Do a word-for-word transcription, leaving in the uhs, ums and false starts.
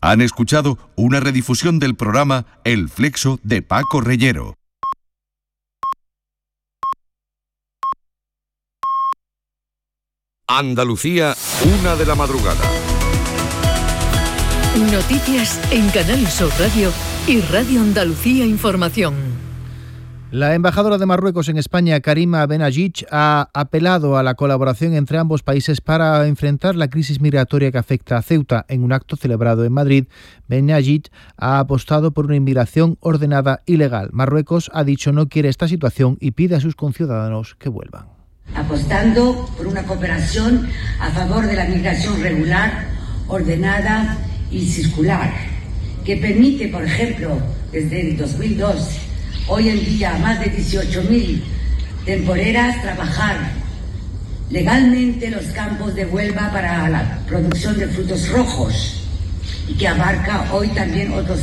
Han escuchado una redifusión del programa El Flexo de Paco Reyero. Andalucía, una de la madrugada. Noticias en Canal Sur Radio y Radio Andalucía Información. La embajadora de Marruecos en España, Karima Benajich, ha apelado a la colaboración entre ambos países para enfrentar la crisis migratoria que afecta a Ceuta. En un acto celebrado en Madrid, Benajich ha apostado por una inmigración ordenada y legal. Marruecos, ha dicho, no quiere esta situación y pide a sus conciudadanos que vuelvan. Apostando por una cooperación a favor de la migración regular, ordenada y circular, que permite, por ejemplo, desde el dos mil dos, hoy en día a más de dieciocho mil temporeras trabajar legalmente en los campos de Huelva para la producción de frutos rojos y que abarca hoy también otros